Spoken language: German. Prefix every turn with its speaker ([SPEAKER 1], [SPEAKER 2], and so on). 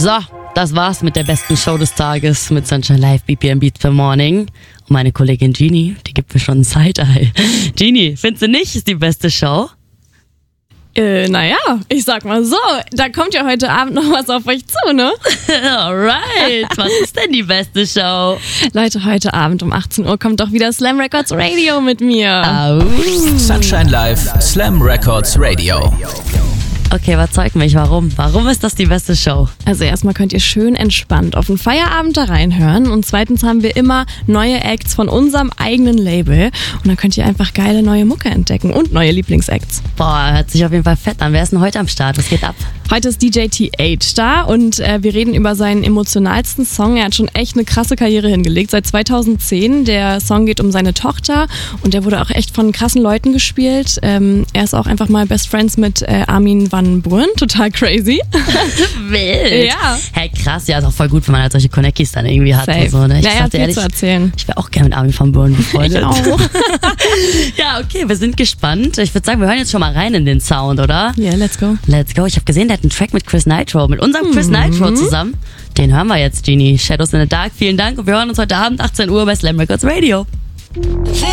[SPEAKER 1] So, das war's mit der besten Show des Tages mit Sunshine Live, BPM Beats per Morning. Und meine Kollegin Genie, die gibt mir schon ein Side-Eye. Genie, findest du nicht, ist die beste Show?
[SPEAKER 2] Naja, ich sag mal so, da kommt ja heute Abend noch was auf euch zu, ne?
[SPEAKER 1] Alright, was ist denn die beste Show?
[SPEAKER 2] Leute, heute Abend um 18 Uhr kommt doch wieder Slam Records Radio mit mir.
[SPEAKER 3] Sunshine Live, Slam Records Radio.
[SPEAKER 1] Okay, überzeug mich, warum? Warum ist das die beste Show?
[SPEAKER 2] Also erstmal könnt ihr schön entspannt auf den Feierabend da reinhören und zweitens haben wir immer neue Acts von unserem eigenen Label und dann könnt ihr einfach geile neue Mucke entdecken und neue Lieblingsacts.
[SPEAKER 1] Boah, hört sich auf jeden Fall fett an. Wer ist denn heute am Start? Was geht ab?
[SPEAKER 2] Heute ist DJ TH da und wir reden über seinen emotionalsten Song. Er hat schon echt eine krasse Karriere hingelegt, seit 2010. Der Song geht um seine Tochter und der wurde auch echt von krassen Leuten gespielt. Er ist auch einfach mal Best Friends mit Armin van Buuren, total crazy.
[SPEAKER 1] Wild.
[SPEAKER 2] Ja.
[SPEAKER 1] Hey, krass, ja, ist auch voll gut, wenn man halt solche Connecties dann irgendwie hat.
[SPEAKER 2] Safe.
[SPEAKER 1] Und so, ne? Ich
[SPEAKER 2] Ja, er
[SPEAKER 1] sag
[SPEAKER 2] hat
[SPEAKER 1] dir
[SPEAKER 2] viel zu erzählen.
[SPEAKER 1] ich wäre auch gerne mit Armin van Buuren befreundet.
[SPEAKER 2] Ich auch.
[SPEAKER 1] Ja, okay, wir sind gespannt. Ich würde sagen, wir hören jetzt schon mal rein in den Sound, oder?
[SPEAKER 2] Ja, let's go.
[SPEAKER 1] Let's go. Ich habe gesehen, der hat einen Track mit Chris Nitro, mit unserem Chris Nitro zusammen. Den hören wir jetzt, Genie. Shadows in the Dark, vielen Dank und wir hören uns heute Abend 18 Uhr bei Slam Records Radio.